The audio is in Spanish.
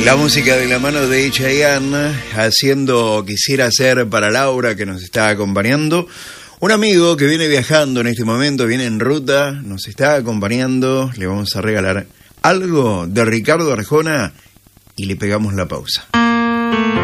La música de la mano de Chayanne, haciendo Quisiera Ser para Laura, que nos está acompañando. Un amigo que viene viajando en este momento, viene en ruta, nos está acompañando. Le vamos a regalar algo de Ricardo Arjona y le pegamos la pausa.